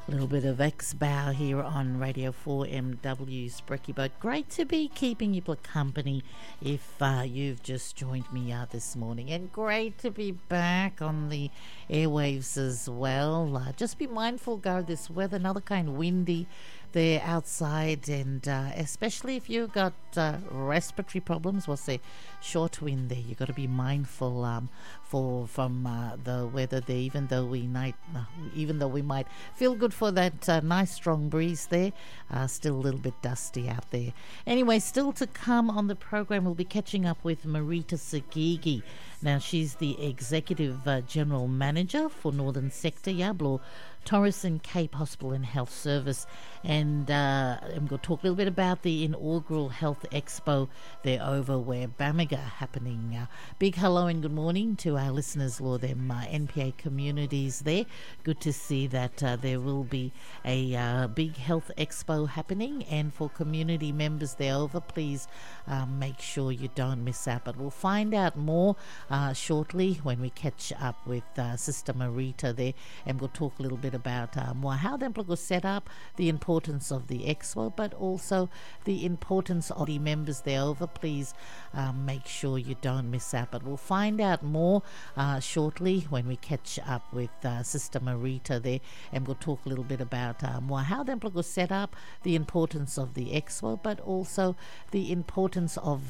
A little bit of X-Bow here on Radio 4MW's Brekkie Boat. Great to be keeping you company if you've just joined me this morning. And great to be back on the airwaves as well. Just be mindful, Gar, this weather, another kind windy there outside, and especially if you've got respiratory problems, what's the short wind there, you've got to be mindful from the weather there, even though we might feel good for that nice strong breeze there, still a little bit dusty out there. Anyway, still to come on the program, we'll be catching up with Marita Sagigi. Now, she's the Executive General Manager for Northern Sector, Yablo Torres and Cape Hospital and Health Service, and I'm going to talk a little bit about the inaugural Health Expo there over where Bamaga happening. Big hello and good morning to our listeners, Lord, them NPA communities there. Good to see that there will be a big Health Expo happening, and for community members there over, please make sure you don't miss out. But we'll find out more shortly when we catch up with Sister Marita there, and we'll talk a little bit about how the Emplogo set up, the importance of the expo, but also the importance of the members there over. Please make sure you don't miss out. But we'll find out more shortly when we catch up with Sister Marita there, and we'll talk a little bit about how the Emplogo set up, the importance of the expo, but also the importance of